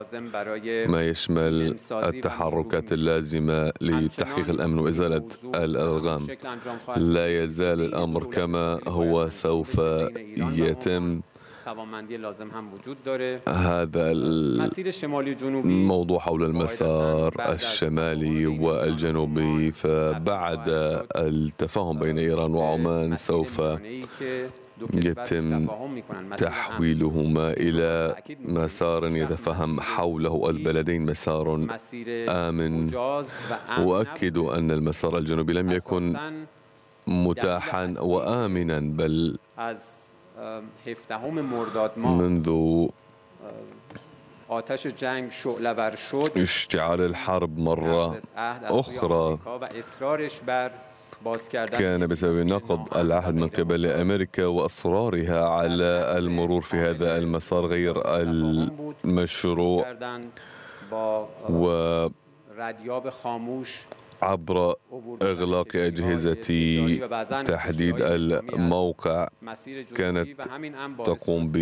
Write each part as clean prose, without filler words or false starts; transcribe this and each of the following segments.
ما يشمل التحركات اللازمة لتحقيق الأمن وإزالة الألغام. لا يزال الأمر كما هو، سوف يتم هذا الموضوع حول المسار الشمالي والجنوبي، فبعد التفاهم بين إيران وعمان سوف يتم تحويلهما إلى مسار يتفهم حوله البلدين، مسار آمن. وأكدوا أن المسار الجنوبي لم يكن متاحا وآمنا، بل منذ اشتعال الحرب مرة أخرى كان بسبب نقض العهد من قبل أمريكا وإصرارها على المرور في هذا المسار غير المشروع، وعبر إغلاق أجهزة تحديد الموقع كانت تقوم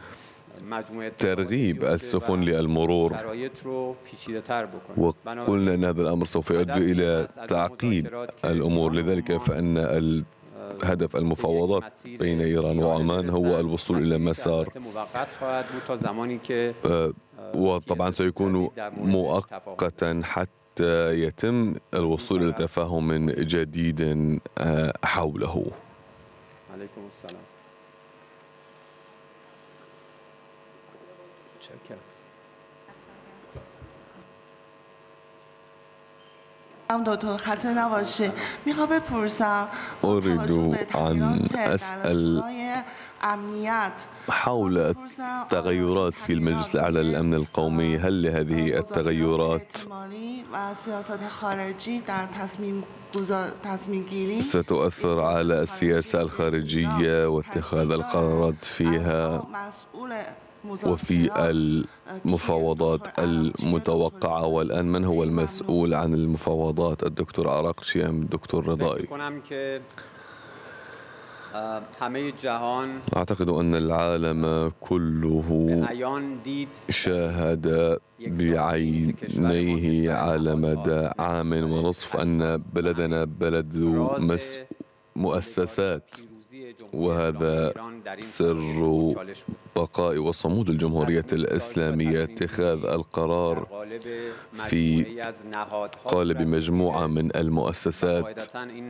بترغيب السفن للمرور، وقلنا أن هذا الأمر سوف يؤدي إلى تعقيد الأمور. لذلك فإن هدف المفاوضات بين إيران وعمان هو الوصول إلى مسار، وطبعا سيكون مؤقتا حتى يتم الوصول إلى تفاهم جديد حوله. عليكم السلام. أريد أن أسأل حول التغيرات في المجلس الأعلى للأمن القومي. هل هذه التغيرات ستؤثر على السياسة الخارجية واتخاذ القرارات فيها وفي المفاوضات المتوقعة؟ والآن من هو المسؤول عن المفاوضات، الدكتور عراقشي أم الدكتور رضائي؟ أعتقد أن العالم كله شاهد بعينيه على مدى عام ونصف أن بلدنا بلد مؤسسات، وهذا سر بقاء وصمود الجمهورية الإسلامية، اتخاذ القرار في قالب مجموعة من المؤسسات،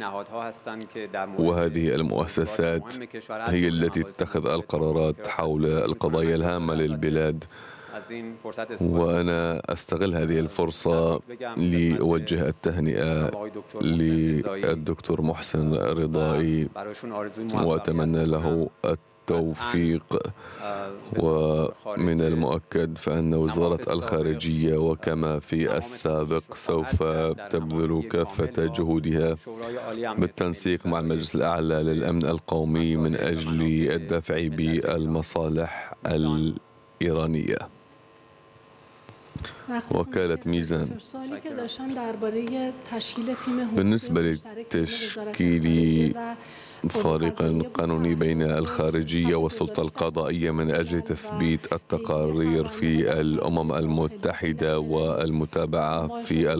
وهذه المؤسسات هي التي تتخذ القرارات حول القضايا الهامة للبلاد. وأنا أستغل هذه الفرصة لأوجه التهنئة للدكتور محسن رضائي وأتمنى له التوفيق. ومن المؤكد فإن وزارة الخارجية وكما في السابق سوف تبذل كافة جهودها بالتنسيق مع المجلس الأعلى للأمن القومي من أجل الدفع بالمصالح الإيرانية. وكالة ميزان، بالنسبة لتشكيل فريق قانوني بين الخارجية والسلطة القضائية من أجل تثبيت التقارير في الأمم المتحدة والمتابعة في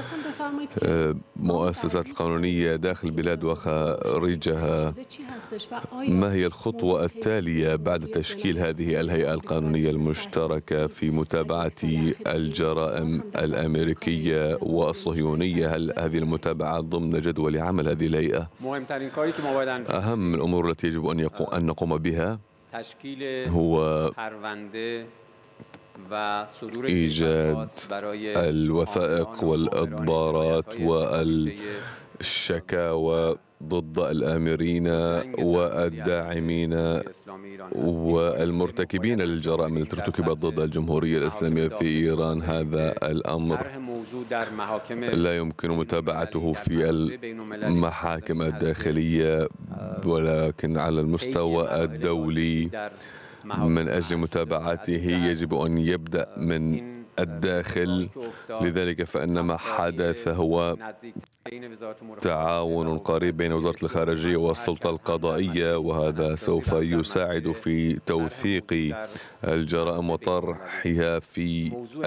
المؤسسات القانونية داخل البلاد وخارجها، ما هي الخطوة التالية بعد تشكيل هذه الهيئة القانونية المشتركة في متابعة الجرائم الأمريكية والصهيونية؟ هل هذه المتابعة ضمن جدول عمل هذه الهيئة؟ أهم الأمور التي يجب أن نقوم بها هو إيجاد الوثائق والإضبارات والشكاوى ضد الآمرين والداعمين والمرتكبين للجرائم التي ارتكبت ضد الجمهورية الإسلامية في إيران. هذا الأمر لا يمكن متابعته في المحاكم الداخلية، ولكن على المستوى الدولي من أجل متابعته يجب أن يبدأ من الداخل. لذلك فإن ما حدث هو تعاون قريب بين وزارة الخارجية والسلطة القضائية، وهذا سوف يساعد في توثيق الجرائم وطرحها في